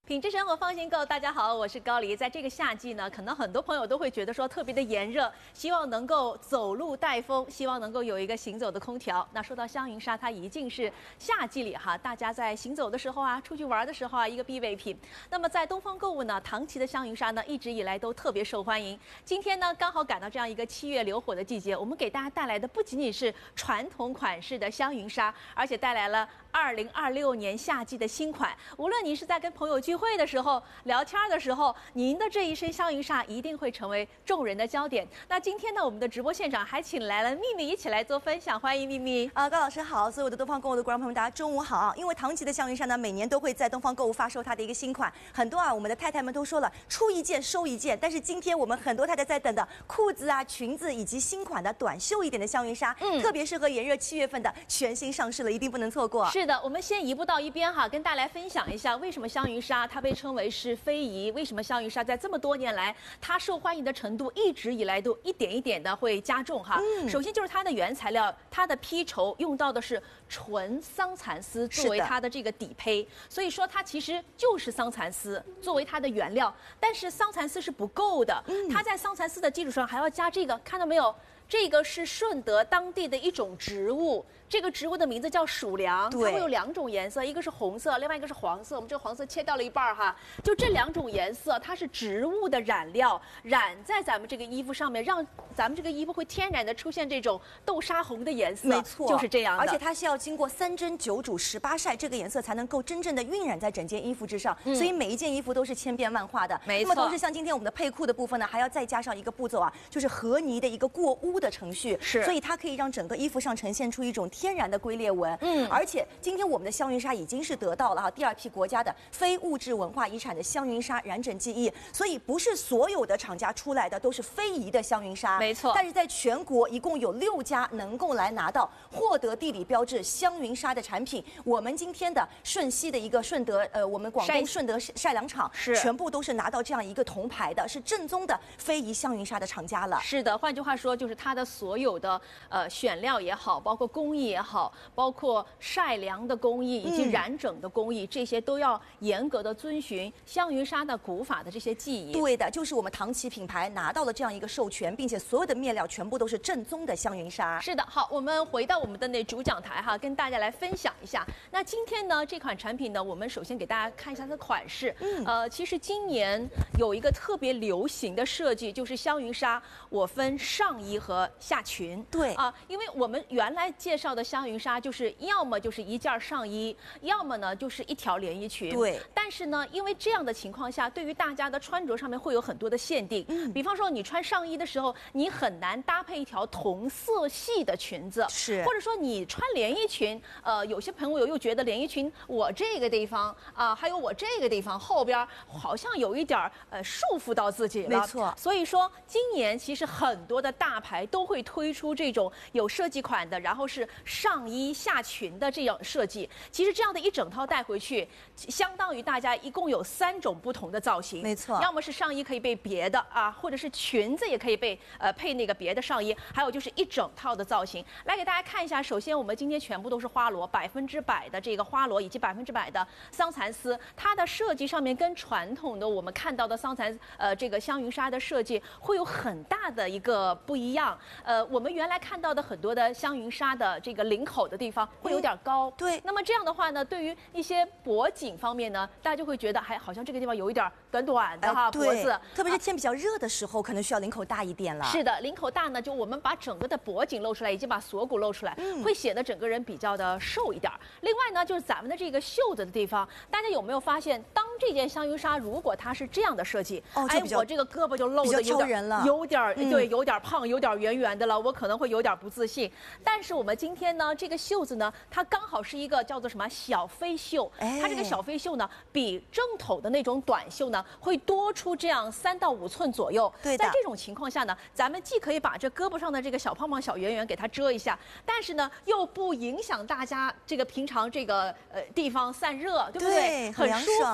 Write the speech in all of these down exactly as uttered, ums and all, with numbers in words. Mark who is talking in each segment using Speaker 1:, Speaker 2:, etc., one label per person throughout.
Speaker 1: 品质生活放心购，大家好，我是高黎。在这个夏季呢，可能很多朋友都会觉得说特别的炎热，希望能够走路带风，希望能够有一个行走的空调。那说到香云纱，它一定是夏季里哈，大家在行走的时候啊，出去玩的时候啊，一个必备品。那么在东方购物呢，唐琦的香云纱呢，一直以来都特别受欢迎。今天呢，刚好赶到这样一个七月流火的季节，我们给大家带来的不仅仅是传统款式的香云纱，而且带来了二零二六年夏季的新款。无论您是在跟朋友聚会的时候、聊天的时候，您的这一身香云纱一定会成为众人的焦点。那今天呢，我们的直播现场还请来了秘密一起来做分享，欢迎秘密。
Speaker 2: 啊、呃，高老师好，所有的东方购物的观众朋友们，大家中午好。因为唐琦的香云纱呢，每年都会在东方购物发售它的一个新款，很多啊，我们的太太们都说了，出一件收一件。但是今天我们很多太太在等的裤子啊、裙子以及新款的短袖一点的香云纱，嗯，特别适合炎热七月份的，全新上市了，一定不能错过。
Speaker 1: 是的，我们先移步到一边哈，跟大家来分享一下为什么香云纱它被称为是非遗，为什么香云纱在这么多年来它受欢迎的程度一直以来都一点一点的会加重哈。嗯、首先就是它的原材料，它的披绸用到的是纯桑蚕丝作为它的这个底胚，所以说它其实就是桑蚕丝作为它的原料，但是桑蚕丝是不够的，嗯、它在桑蚕丝的基础上还要加这个，看到没有？这个是顺德当地的一种植物，这个植物的名字叫蜀梁，它会有两种颜色，一个是红色，另外一个是黄色。我们这个黄色切掉了一半哈，就这两种颜色，它是植物的染料，染在咱们这个衣服上面，让咱们这个衣服会天然的出现这种豆沙红的颜色。
Speaker 2: 没错，
Speaker 1: 就是这样的。
Speaker 2: 而且它是要经过三蒸九煮十八晒，这个颜色才能够真正的晕染在整件衣服之上。嗯、所以每一件衣服都是千变万化的。
Speaker 1: 没错。
Speaker 2: 那么同时，像今天我们的配裤的部分呢，还要再加上一个步骤啊，就是和泥的一个过污的程序。
Speaker 1: 是，
Speaker 2: 所以它可以让整个衣服上呈现出一种天然的龟裂纹。嗯，而且今天我们的香云纱已经是得到了哈第二批国家的非物质文化遗产的香云纱染整技艺，所以不是所有的厂家出来的都是非遗的香云纱。
Speaker 1: 没错，
Speaker 2: 但是在全国一共有六家能够来拿到获得地理标志香云纱的产品。我们今天的顺西的一个顺德呃，我们广东顺德晒粮场是全部都是拿到这样一个铜牌的，是正宗的非遗香云纱的厂家了。
Speaker 1: 是的，换句话说，就是它的所有的呃选料也好，包括工艺也好，包括晒粮的工艺以及染整的工艺，嗯、这些都要严格的遵循香云纱的古法的这些技艺。
Speaker 2: 对的，就是我们唐琦品牌拿到了这样一个授权，并且所有的面料全部都是正宗的香云纱。
Speaker 1: 是的，好，我们回到我们的那主讲台哈，跟大家来分享一下。那今天呢，这款产品呢，我们首先给大家看一下它的款式。嗯，呃，其实今年有一个特别流行的设计，就是香云纱，我分上衣和下裙。
Speaker 2: 对
Speaker 1: 啊，因为我们原来介绍的香云纱就是要么就是一件上衣，要么呢就是一条连衣裙。
Speaker 2: 对。
Speaker 1: 但是呢，因为这样的情况下，对于大家的穿着上面会有很多的限定。嗯。比方说，你穿上衣的时候，你很难搭配一条同色系的裙子。
Speaker 2: 是。
Speaker 1: 或者说你穿连衣裙，呃，有些朋友又觉得连衣裙我这个地方啊、呃，还有我这个地方后边好像有一点呃束缚到自己了。
Speaker 2: 没错。
Speaker 1: 所以说，今年其实很多的大牌都会推出这种有设计款的，然后是上衣下裙的这样设计。其实这样的一整套带回去，相当于大家一共有三种不同的造型。
Speaker 2: 没错，
Speaker 1: 要么是上衣可以被别的啊，或者是裙子也可以被呃配那个别的上衣，还有就是一整套的造型。来给大家看一下，首先我们今天全部都是花螺，百分之百的这个花螺以及百分之百的桑蚕丝，它的设计上面跟传统的我们看到的桑蚕呃这个香云纱的设计会有很大的一个不一样。呃，我们原来看到的很多的香云纱的这个领口的地方会有点高，
Speaker 2: 嗯、对。
Speaker 1: 那么这样的话呢，对于一些脖颈方面呢，大家就会觉得还好像这个地方有一点短短的哈、呃、脖子，
Speaker 2: 特别是天比较热的时候，啊、可能需要领口大一点了。
Speaker 1: 是的，领口大呢，就我们把整个的脖颈露出来，以及把锁骨露出来，嗯、会显得整个人比较的瘦一点。另外呢，就是咱们的这个袖子的地方，大家有没有发现，当这件香云纱如果它是这样的设计，
Speaker 2: 哦，
Speaker 1: 哎，我这个胳膊就露的有点有点、嗯、对，有点胖，有点圆圆的了，我可能会有点不自信。但是我们今天呢，这个袖子呢，它刚好是一个叫做什么小飞袖，哎、它这个小飞袖呢，比正统的那种短袖呢，会多出这样三到五寸左右。
Speaker 2: 对的。
Speaker 1: 在这种情况下呢，咱们既可以把这胳膊上的这个小胖胖、小圆圆给它遮一下，但是呢，又不影响大家这个平常这个呃地方散热，对不对？
Speaker 2: 对，很
Speaker 1: 舒服。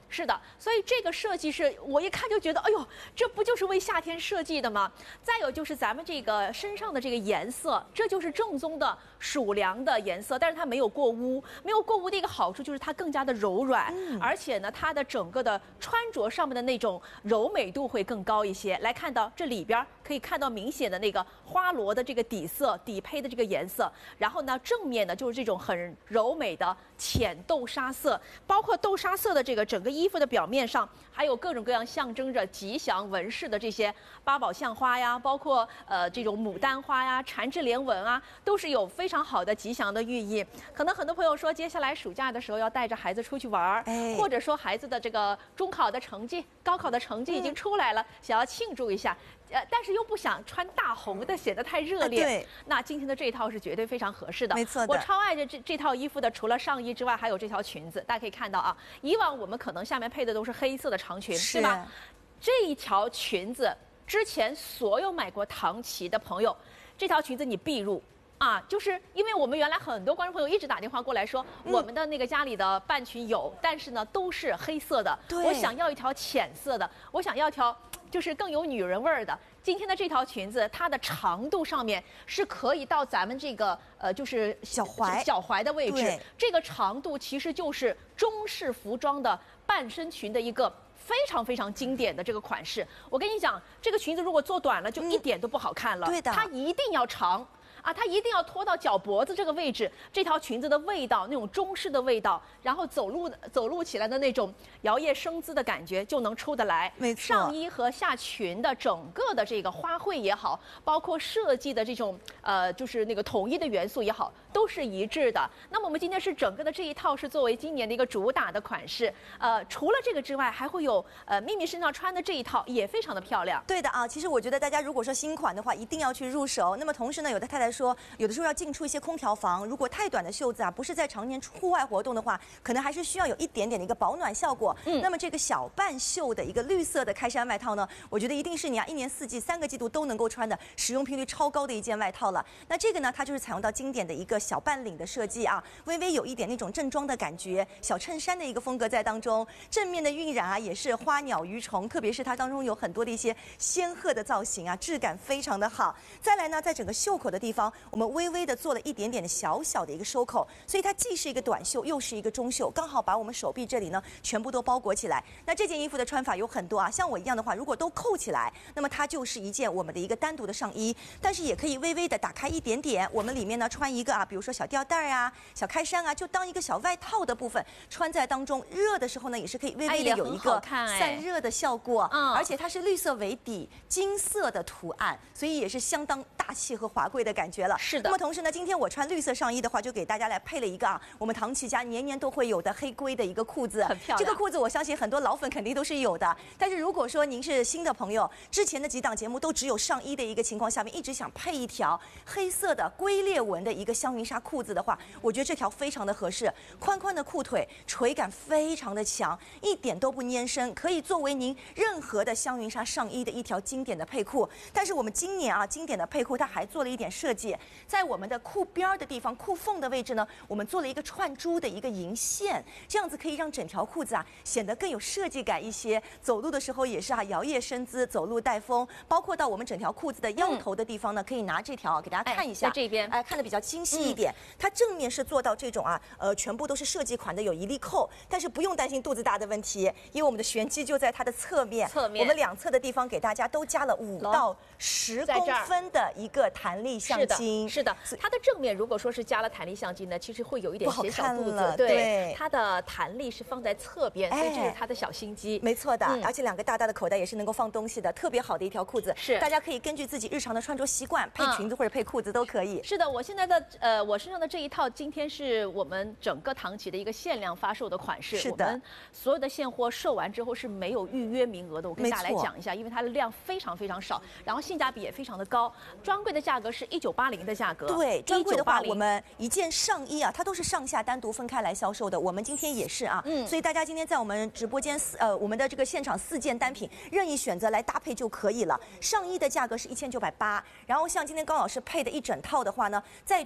Speaker 1: 是的，所以这个设计是我一看就觉得，哎呦，这不就是为夏天设计的吗？再有就是咱们这个身上的这个颜色，这就是正宗的属良的颜色，但是它没有过污，没有过污的一个好处就是它更加的柔软，嗯、而且呢，它的整个的穿着上面的那种柔美度会更高一些。来看到这里边可以看到明显的那个花罗的这个底色底配的这个颜色，然后呢，正面呢就是这种很柔美的浅豆沙色，包括豆沙色的这个整个衣服的表面上还有各种各样象征着吉祥纹饰的这些八宝相花呀，包括呃这种牡丹花呀、缠枝莲纹啊，都是有非常好的吉祥的寓意。可能很多朋友说，接下来暑假的时候要带着孩子出去玩，哎、或者说孩子的这个中考的成绩、高考的成绩已经出来了，嗯、想要庆祝一下。呃，但是又不想穿大红的，显得太热烈。
Speaker 2: 对，
Speaker 1: 那今天的这一套是绝对非常合适的。
Speaker 2: 没错的，
Speaker 1: 我超爱这这这套衣服的，除了上衣之外，还有这条裙子。大家可以看到啊，以往我们可能下面配的都是黑色的长裙，对吧？这一条裙子，之前所有买过唐奇的朋友，这条裙子你必入。啊，就是因为我们原来很多观众朋友一直打电话过来说，嗯、我们的那个家里的半裙有，但是呢都是黑色的。对，我想要一条浅色的，我想要一条就是更有女人味儿的。今天的这条裙子，它的长度上面是可以到咱们这个呃，就是
Speaker 2: 脚踝
Speaker 1: 脚踝的位置。这个长度其实就是中式服装的半身裙的一个非常非常经典的这个款式。我跟你讲，这个裙子如果做短了，就一点都不好看了。
Speaker 2: 嗯、对的，
Speaker 1: 它一定要长。啊，它一定要拖到脚脖子这个位置，这条裙子的味道，那种中式的味道，然后走路走路起来的那种摇曳生姿的感觉就能出得来。
Speaker 2: 没错，
Speaker 1: 上衣和下裙的整个的这个花卉也好，包括设计的这种呃，就是那个统一的元素也好，都是一致的。那么我们今天是整个的这一套是作为今年的一个主打的款式。呃，除了这个之外，还会有呃秘密身上穿的这一套也非常的漂亮。
Speaker 2: 对的啊，其实我觉得大家如果说新款的话，一定要去入手。那么同时呢，有的太太说，有的时候要进出一些空调房，如果太短的袖子啊，不是在常年户外活动的话，可能还是需要有一点点的一个保暖效果。嗯，那么这个小半袖的一个绿色的开衫外套呢，我觉得一定是你啊一年四季三个季度都能够穿的，使用频率超高的一件外套了。那这个呢，它就是采用到经典的一个小半领的设计啊，微微有一点那种正装的感觉，小衬衫的一个风格在当中。正面的晕染啊，也是花鸟鱼虫，特别是它当中有很多的一些仙鹤的造型啊，质感非常的好。再来呢，在整个袖口的地方，我们微微的做了一点点的小小的一个收口，所以它既是一个短袖，又是一个中袖，刚好把我们手臂这里呢全部都包裹起来。那这件衣服的穿法有很多啊，像我一样的话，如果都扣起来，那么它就是一件我们的一个单独的上衣，但是也可以微微的打开一点点，我们里面呢穿一个啊，比如说小吊带啊、小开衫啊，就当一个小外套的部分穿在当中，热的时候呢也是可以微微的有一个散热的效果，嗯，而且它是绿色为底，金色的图案，所以也是相当大气和华贵的感觉了。
Speaker 1: 是的。
Speaker 2: 那么同时呢，今天我穿绿色上衣的话，就给大家来配了一个啊，我们唐奇家年年都会有的黑龟的一个裤子，
Speaker 1: 很漂亮。
Speaker 2: 这个裤子我相信很多老粉肯定都是有的，但是如果说您是新的朋友，之前的几档节目都只有上衣的一个情况下面，一直想配一条黑色的龟裂纹的一个香云纱裤子的话，我觉得这条非常的合适，宽宽的裤腿，垂感非常的强，一点都不粘身，可以作为您任何的香云纱上衣的一条经典的配裤。但是我们今年啊，经典的配裤它还做了一点设计，在我们的裤边的地方，裤缝的位置呢，我们做了一个串珠的一个银线，这样子可以让整条裤子啊显得更有设计感一些。走路的时候也是啊，摇曳身姿，走路带风。包括到我们整条裤子的腰头的地方呢，嗯、可以拿这条、啊、给大家看一下，
Speaker 1: 哎、在这边，
Speaker 2: 哎，看得比较清晰一点。嗯、它正面是做到这种啊，呃，全部都是设计款的，有一粒扣，但是不用担心肚子大的问题，因为我们的玄机就在它的侧面。
Speaker 1: 侧面，
Speaker 2: 我们两侧的地方给大家都加了五到十公分的一个弹力橡筋。
Speaker 1: 是的，是的，它的正面如果说是加了弹力橡筋呢，其实会有一点显小肚子。
Speaker 2: 对，
Speaker 1: 对，它的弹力是放在侧边，所以这是它的小心机。
Speaker 2: 没错的，嗯、而且两个大大的口袋也是能够放东西的，特别好的一条裤子。
Speaker 1: 是，
Speaker 2: 大家可以根据自己日常的穿着习惯，配裙子或者配裤子都可以。
Speaker 1: 嗯、是的，我现在的呃，我身上的这一套，今天是我们整个唐奇的一个限量发售的款式。
Speaker 2: 是的，
Speaker 1: 我们所有的现货售完之后是没有预约名额的。我跟大家来讲一下，因为它的量非常非常少，然后性价比也非常的高。专柜的价格是一九八零的价格。
Speaker 2: 对，专柜的话，我们一件上衣啊，它都是上下单独分开来销售的。我们今天也是啊，嗯，所以大家今天在我们直播间四呃，我们的这个现场四件单品，任意选择来搭配就可以了。上衣的价格是一千九百八，然后像今天高老师配的一整套的话呢，再去配一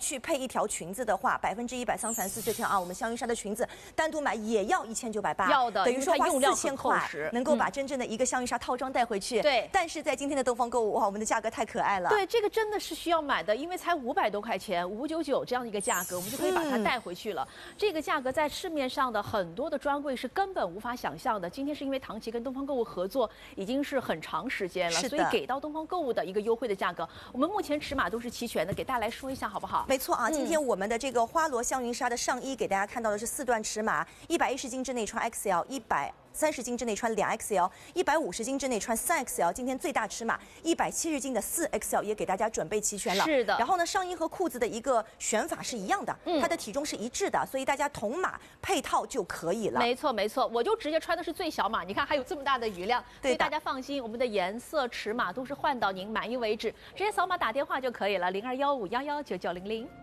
Speaker 2: 一条裙子的话，百分之一百桑蚕丝这条啊，我们香云纱的裙子单独买也要一千九百八，
Speaker 1: 要的，
Speaker 2: 等于说花四千块能够把
Speaker 1: 嗯
Speaker 2: 真正的一个香云纱套装带回去。
Speaker 1: 对，
Speaker 2: 但是在今天的东方购物，哇，我们的价格太可爱了。
Speaker 1: 对，这个真的是需要买的，因为才五百多块钱，五九九这样的一个价格，我们就可以把它带回去了。嗯、这个价格在市面上的很多的专柜是根本无法想象的。今天是因为唐琪跟东方购物合作已经是很长时间了，所以给到东方购物的一个优惠的价格。我们目前尺码都是齐全的，给大家来说一下好不好？
Speaker 2: 没错啊，嗯、今天我们的这个花罗香云纱的上衣给大家看到的是四段尺码，一百一十斤之内穿 X L， 一百。三十斤之内穿两 X L， 一百五十斤之内穿三 X L。今天最大尺码一百七十斤的四 X L 也给大家准备齐全了。
Speaker 1: 是的。
Speaker 2: 然后呢，上衣和裤子的一个选法是一样的，嗯、它的体重是一致的，所以大家同码配套就可以了。
Speaker 1: 没错没错，我就直接穿的是最小码，你看还有这么大的余量，所以大家放心，我们的颜色尺码都是换到您满意为止，直接扫码打电话就可以了，零二幺五幺幺九九零零。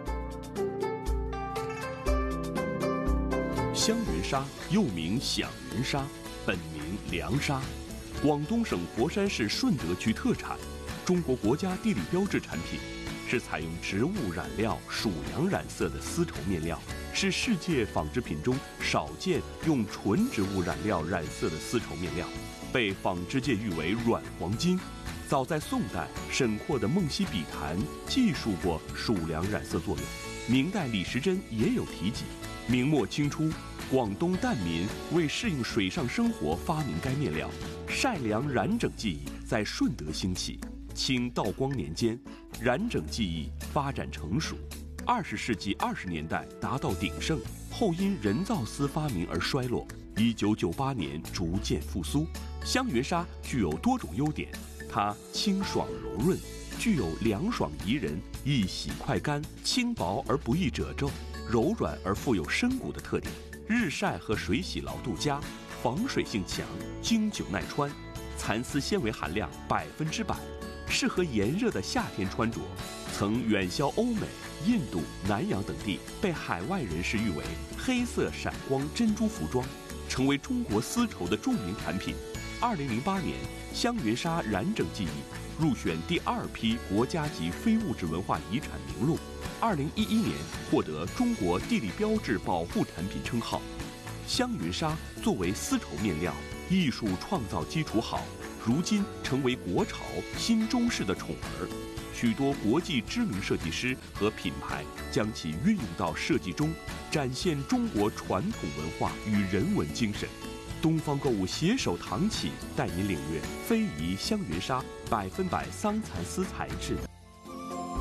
Speaker 3: 香云纱又名响云纱，本名凉纱，广东省佛山市顺德区特产，中国国家地理标志产品，是采用植物染料属羊染色的丝绸面料，是世界纺织品中少见用纯植物染料染色的丝绸面料，被纺织界誉为软黄金。早在宋代，沈括的《梦溪笔谈》记述过属良染色作用，明代李时珍也有提及。明末清初，广东疍民为适应水上生活发明该面料，晒凉染整技艺在顺德兴起。清道光年间，染整技艺发展成熟，二十世纪二十年代达到鼎盛，后因人造丝发明而衰落。一九九八年逐渐复苏。香云纱具有多种优点，它清爽柔润，具有凉爽宜人、易洗快干、轻薄而不易褶皱、柔软而富有深骨的特点，日晒和水洗牢度佳，防水性强，经久耐穿，蚕丝纤维含量百分之百，适合炎热的夏天穿着。曾远销欧美、印度、南洋等地，被海外人士誉为黑色闪光珍珠服装，成为中国丝绸的著名产品。二零零八年，香云纱染整技艺入选第二批国家级非物质文化遗产名录。二零一一年获得中国地理标志保护产品称号。香云纱作为丝绸面料，艺术创造基础好，如今成为国潮新中式的宠儿。许多国际知名设计师和品牌将其运用到设计中，展现中国传统文化与人文精神。东方购物携手唐启，带您领略非遗香云纱百分百桑蚕丝材质的